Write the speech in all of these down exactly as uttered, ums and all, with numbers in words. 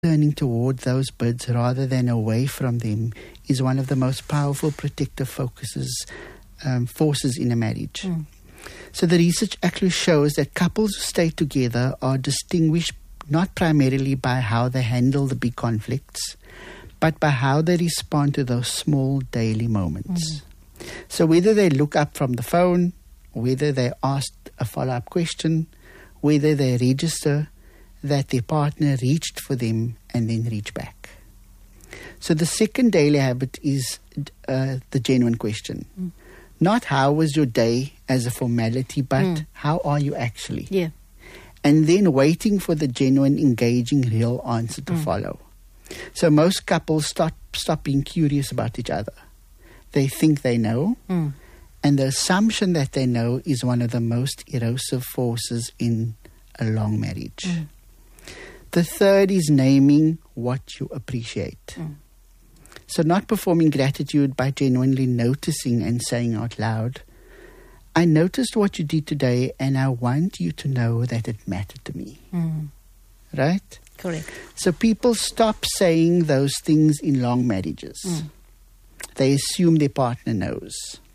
turning toward those birds rather than away from them is one of the most powerful protective focuses, um, forces in a marriage. Mm. So the research actually shows that couples who stay together are distinguished not primarily by how they handle the big conflicts, but by how they respond to those small daily moments. Mm. So whether they look up from the phone, whether they ask a follow-up question, whether they register that their partner reached for them and then reach back. So the second daily habit is uh, the genuine question. Mm. Not how was your day as a formality, but mm. how are you actually? Yeah. And then waiting for the genuine, engaging, real answer to mm. follow. So most couples start, stop being curious about each other. They think they know, mm. and the assumption that they know is one of the most erosive forces in a long marriage. Mm. The third is naming what you appreciate. Mm. So not performing gratitude by genuinely noticing and saying out loud, I noticed what you did today and I want you to know that it mattered to me. Mm. Right? Correct. So people stop saying those things in long marriages. Mm. They assume their partner knows.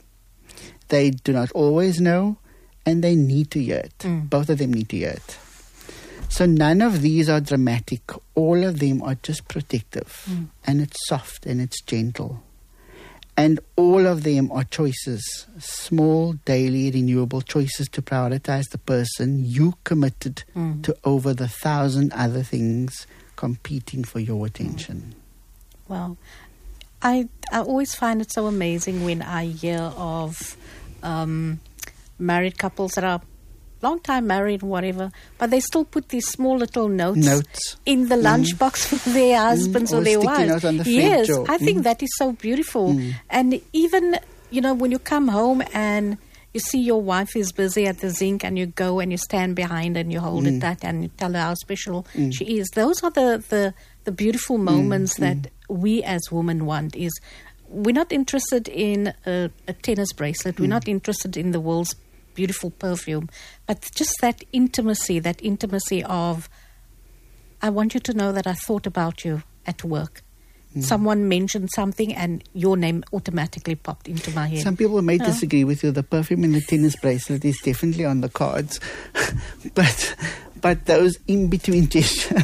They do not always know, and they need to hear it. Mm. Both of them need to hear it. So none of these are dramatic. All of them are just protective. Mm. And it's soft and it's gentle. And all of them are choices, small, daily, renewable choices to prioritize the person you committed mm. to over the thousand other things competing for your attention. Wow. I, I always find it so amazing when I hear of um, married couples that are long time married and whatever, but they still put these small little notes, notes. in the mm. lunchbox for their husbands mm. or, or their wives. Note on the yes, fridge or, I think mm. that is so beautiful. Mm. And even, you know, when you come home and you see your wife is busy at the zinc and you go and you stand behind and you hold mm. it tight and you tell her how special mm. she is. Those are the, the, the beautiful moments mm. that mm. we as women want. Is we're not interested in a, a tennis bracelet. Mm. We're not interested in the world's beautiful perfume, but just that intimacy, that intimacy of, I want you to know that I thought about you at work. Mm. Someone mentioned something and your name automatically popped into my head. Some people may no? disagree with you. The perfume and the tennis bracelet is definitely on the cards. but but those in-between gestures,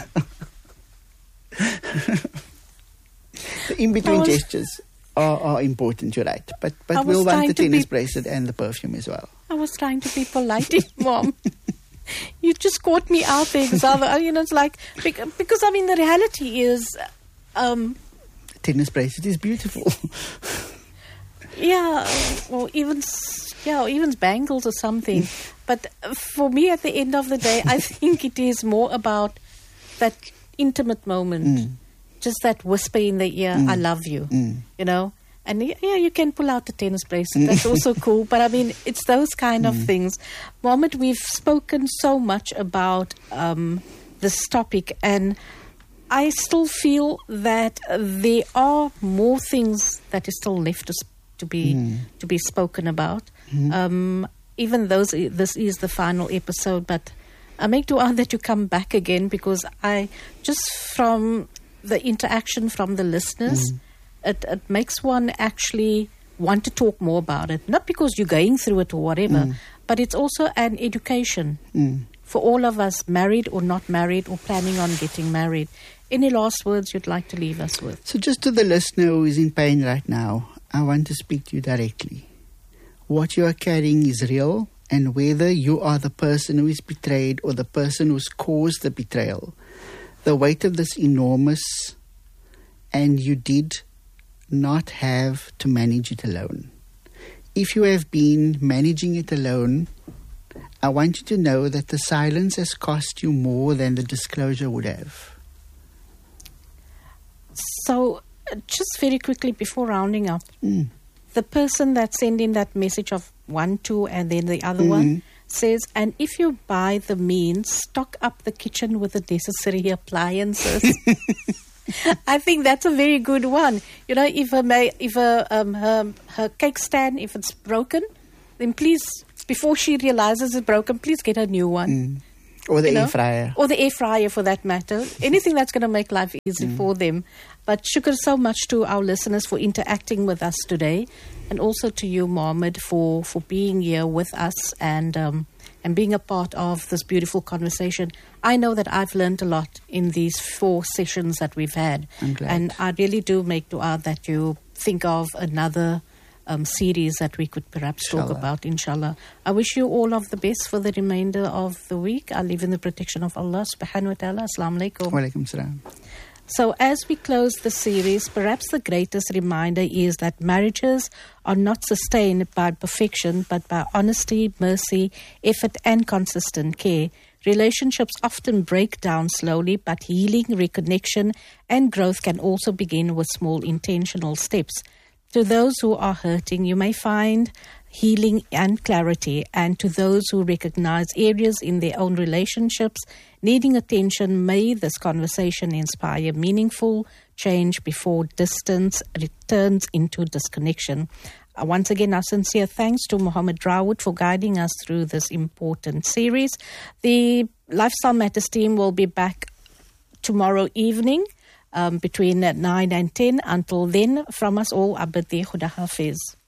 the in-between was, gestures are, are important, you're right. But, but we'll want the tennis be, bracelet and the perfume as well. I was trying to be polite, Mom. You just caught me out there. You know, it's like, because I mean, the reality is, um, tennis bracelet is beautiful. yeah, or even yeah, or even bangles or something. But for me, at the end of the day, I think it is more about that intimate moment, mm. just that whisper in the ear, mm. "I love you," mm. you know. And yeah, you can pull out the tennis bracelet. That's also cool. But I mean, it's those kind of mm. things. Mohammed, we've spoken so much about um, this topic, and I still feel that there are more things that is still left to, to be mm. to be spoken about. Mm. Um, even though this is the final episode, but I make dua that you come back again, because I just from the interaction from the listeners. Mm. It, it makes one actually want to talk more about it. Not because you're going through it or whatever, mm. but it's also an education mm. for all of us, married or not married or planning on getting married. Any last words you'd like to leave us with? So just to the listener who is in pain right now, I want to speak to you directly. What you are carrying is real, and whether you are the person who is betrayed or the person who's caused the betrayal, the weight of this enormous, and you did not have to manage it alone. If you have been managing it alone, I want you to know that the silence has cost you more than the disclosure would have. So, uh, just very quickly before rounding up, mm. the person that sent in that message of one, two, and then the other mm. one says, and if you buy the means, stock up the kitchen with the necessary appliances. I think that's a very good one. You know, if a if a um, her, her cake stand, if it's broken, then please, before she realizes it's broken, please get a new one. Mm. Or the you know, air fryer. Or the air fryer, for that matter. Anything that's going to make life easy mm. for them. But shukr so much to our listeners for interacting with us today. And also to you, Mohammed, for, for being here with us and um, and being a part of this beautiful conversation. I know that I've learned a lot in these four sessions that we've had. I'm glad. And I really do make dua that you think of another Um, series that we could perhaps Inshallah. talk about, inshallah. I wish you all of the best for the remainder of the week. I live in the protection of Allah subhanahu wa ta'ala. Assalamu alaikum. Wa alaikum salam. So as we close the series, perhaps the greatest reminder is that marriages are not sustained by perfection, but by honesty, mercy, effort, and consistent care. Relationships often break down slowly, but healing, reconnection, and growth can also begin with small intentional steps. To those who are hurting, you may find healing and clarity. And to those who recognize areas in their own relationships needing attention, may this conversation inspire meaningful change before distance returns into disconnection. Uh, once again, our sincere thanks to Mohammed Dawood for guiding us through this important series. The Lifestyle Matters team will be back tomorrow evening. Um, between nine and ten. Until then, from us all, Abadi Khuda Hafiz.